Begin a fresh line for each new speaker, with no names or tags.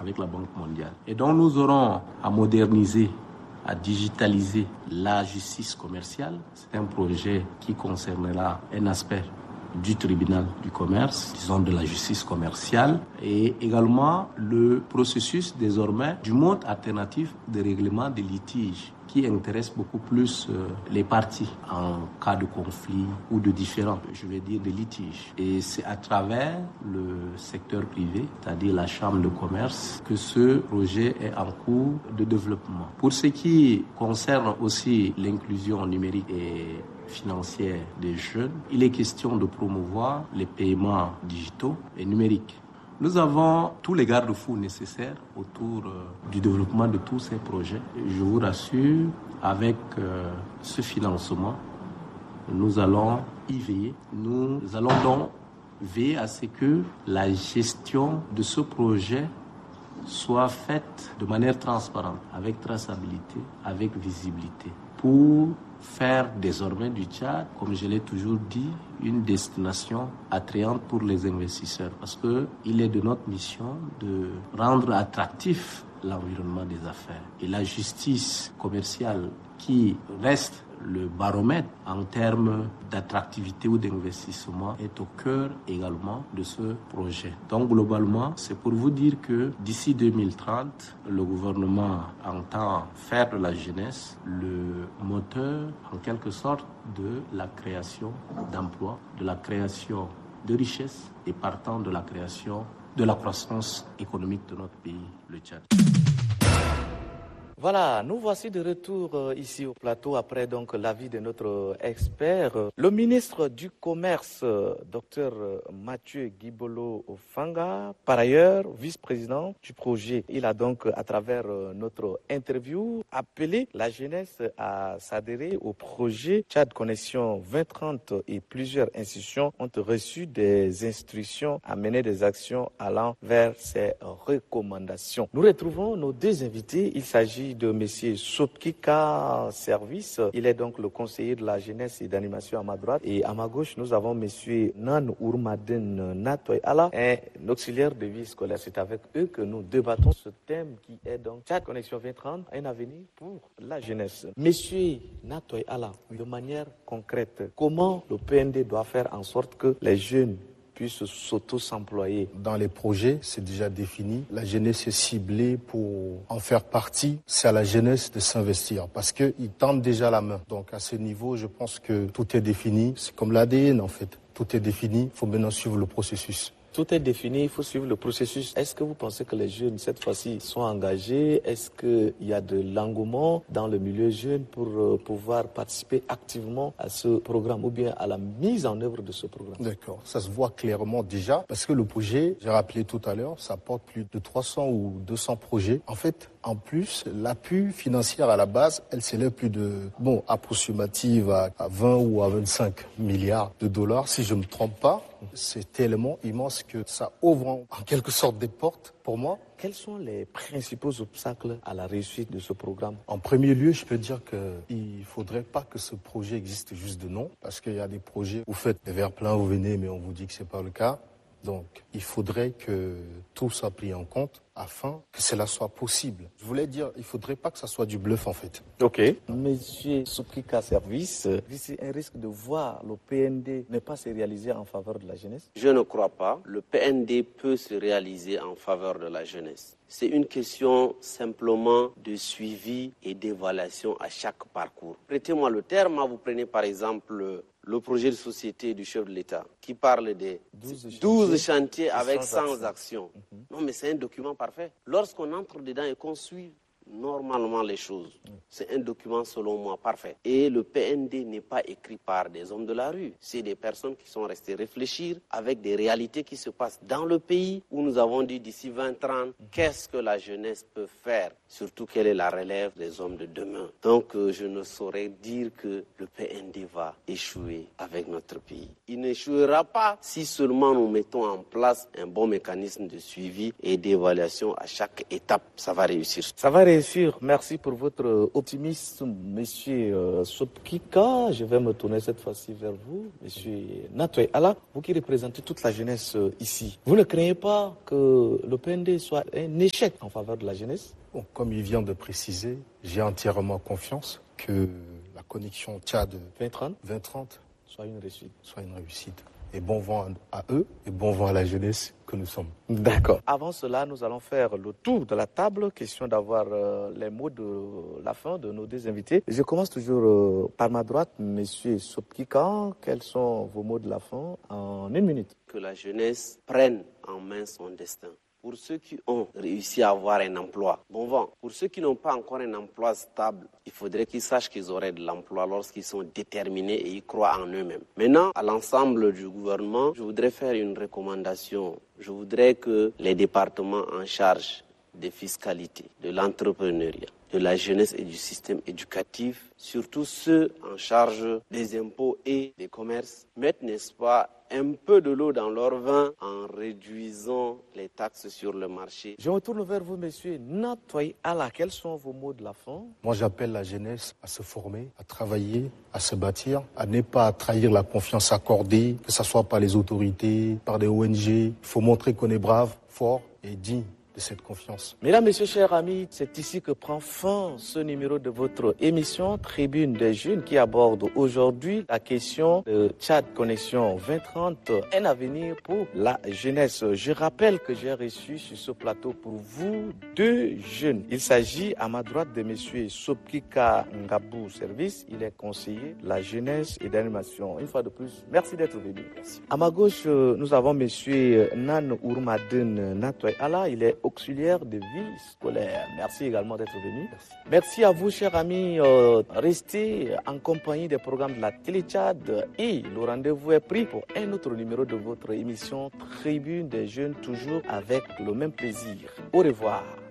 avec la Banque mondiale. Et donc nous aurons à moderniser, à digitaliser la justice commerciale. C'est un projet qui concernera un aspect du tribunal du commerce, disons de la justice commerciale, et également le processus désormais du mode alternatif de règlement des litiges qui intéresse beaucoup plus les parties en cas de conflit ou de différend, je vais dire de litige. Et c'est à travers le secteur privé, c'est-à-dire la chambre de commerce, que ce projet est en cours de développement. Pour ce qui concerne aussi l'inclusion numérique et financière des jeunes, il est question de promouvoir les paiements digitaux et numériques. Nous avons tous les garde-fous nécessaires autour du développement de tous ces projets. Je vous rassure, avec ce financement, nous allons y veiller. Nous allons donc veiller à ce que la gestion de ce projet soit faite de manière transparente, avec traçabilité, avec visibilité, pour faire désormais du Tchad, comme je l'ai toujours dit, une destination attrayante pour les investisseurs. Parce qu'il est de notre mission de rendre attractif l'environnement des affaires. Et la justice commerciale qui reste le baromètre en termes d'attractivité ou d'investissement est au cœur également de ce projet. Donc globalement, c'est pour vous dire que d'ici 2030, le gouvernement entend faire de la jeunesse le moteur en quelque sorte de la création d'emplois, de la création de richesses et partant de la création de la croissance économique de notre pays, le Tchad.
Voilà, nous voici de retour ici au plateau après donc l'avis de notre expert. Le ministre du Commerce, Dr Mathieu Guibolo Fanga, par ailleurs vice-président du projet. Il a donc, à travers notre interview, appelé la jeunesse à s'adhérer au projet Tchad Connexion 2030 et plusieurs institutions ont reçu des instructions à mener des actions allant vers ces recommandations. Nous retrouvons nos deux invités. Il s'agit de M. Sopkika Service. Il est donc le conseiller de la jeunesse et d'animation à ma droite. Et à ma gauche, nous avons M. Nan Ourmaden Natoy Ala, un auxiliaire de vie scolaire. C'est avec eux que nous débattons ce thème qui est donc Tchad Connexion 2030, un avenir pour la jeunesse. M. Natoy Ala, de manière concrète, comment le PND doit faire en sorte que les jeunes puissent s'auto-s'employer?
Dans les projets, c'est déjà défini. La jeunesse est ciblée pour en faire partie. C'est à la jeunesse de s'investir parce qu'ils tendent déjà la main. Donc à ce niveau, je pense que tout est défini. C'est comme l'ADN en fait. Tout est défini. Il faut maintenant suivre le processus.
Tout est défini, il faut suivre le processus. Est-ce que vous pensez que les jeunes, cette fois-ci, sont engagés? Est-ce qu'il y a de l'engouement dans le milieu jeune pour pouvoir participer activement à ce programme ou bien à la mise en œuvre de ce programme?
D'accord, ça se voit clairement déjà parce que le projet, j'ai rappelé tout à l'heure, ça porte plus de 300 ou 200 projets. En fait, en plus, l'appui financier à la base, elle s'élève plus de, approximative à 20 ou à 25 milliards de dollars, si je ne me trompe pas. C'est tellement immense que ça ouvre en quelque sorte des portes pour moi.
Quels sont les principaux obstacles à la réussite de ce programme?
En premier lieu, je peux dire qu'il ne faudrait pas que ce projet existe juste de nom, parce qu'il y a des projets, vous faites des verres pleins, vous venez, mais on vous dit que ce n'est pas le cas. Donc, il faudrait que tout soit pris en compte afin que cela soit possible. Je voulais dire, il ne faudrait pas que ça soit du bluff en fait.
Ok. Monsieur Soukika Service, c'est un risque de voir le PND ne pas se réaliser en faveur de la jeunesse?
Je ne crois pas. Le PND peut se réaliser en faveur de la jeunesse. C'est une question simplement de suivi et d'évaluation à chaque parcours. Prêtez-moi le terme, vous prenez par exemple le projet de société du chef de l'État qui parle des 12 chantiers avec 100 actions. Non, mais c'est un document parfait. Lorsqu'on entre dedans et qu'on suit normalement les choses, c'est un document selon moi parfait. Et le PND n'est pas écrit par des hommes de la rue. C'est des personnes qui sont restées réfléchir avec des réalités qui se passent dans le pays où nous avons dit d'ici 2030, qu'est-ce que la jeunesse peut faire? Surtout quelle est la relève des hommes de demain. Donc je ne saurais dire que le PND va échouer avec notre pays. Il n'échouera pas si seulement nous mettons en place un bon mécanisme de suivi et d'évaluation à chaque étape. Ça va réussir.
Ça va réussir sûr, merci pour votre optimisme, monsieur Sopkika. Je vais me tourner cette fois-ci vers vous, monsieur Natoy Allah, vous qui représentez toute la jeunesse ici. Vous ne craignez pas que le PND soit un échec en faveur de la jeunesse?
Bon, comme il vient de préciser, j'ai entièrement confiance que la connexion Tchad 2030
soit une réussite.
Et bon vent à eux et bon vent à la jeunesse que nous sommes.
D'accord. Avant cela, nous allons faire le tour de la table. Question d'avoir les mots de la fin de nos deux invités. Je commence toujours par ma droite, monsieur Sopkika. Quels sont vos mots de la fin en 1 minute?
Que la jeunesse prenne en main son destin. Pour ceux qui ont réussi à avoir un emploi, bon vent. Pour ceux qui n'ont pas encore un emploi stable, il faudrait qu'ils sachent qu'ils auraient de l'emploi lorsqu'ils sont déterminés et ils croient en eux-mêmes. Maintenant, à l'ensemble du gouvernement, je voudrais faire une recommandation. Je voudrais que les départements en charge des fiscalités, de l'entrepreneuriat, de la jeunesse et du système éducatif, surtout ceux en charge des impôts et des commerces, mettent, n'est-ce pas, un peu de l'eau dans leur vin en réduisant les taxes sur le marché.
Je me tourne vers vous, monsieur Natoy Allah. Quels sont vos mots de la fin?
Moi, j'appelle la jeunesse à se former, à travailler, à se bâtir, à ne pas trahir la confiance accordée, que ce soit par les autorités, par des ONG. Il faut montrer qu'on est brave, fort et digne de cette confiance.
Mesdames, messieurs, chers amis, c'est ici que prend fin ce numéro de votre émission Tribune des Jeunes qui aborde aujourd'hui la question de Tchad Connexion 2030, un avenir pour la jeunesse. Je rappelle que j'ai reçu sur ce plateau pour vous 2 jeunes. Il s'agit à ma droite de monsieur Sopkika Ngabou Service. Il est conseiller de la jeunesse et d'animation. Une fois de plus, merci d'être venu. Merci. À ma gauche, nous avons monsieur Nan Ourmadine Natoy Allah. Il est auxiliaire de vie scolaire. Merci également d'être venu. Merci à vous, chers amis. Restez en compagnie des programmes de la Télé Tchad et le rendez-vous est pris pour un autre numéro de votre émission Tribune des Jeunes, toujours avec le même plaisir. Au revoir.